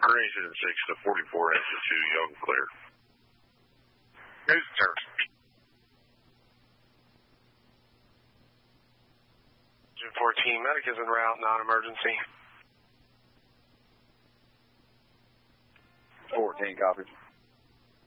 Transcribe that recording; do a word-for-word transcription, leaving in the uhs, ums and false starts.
Green six to forty-four engine two, Young clear. Who's turn? Engine fourteen, medic is en route, non-emergency. fourteen, copy.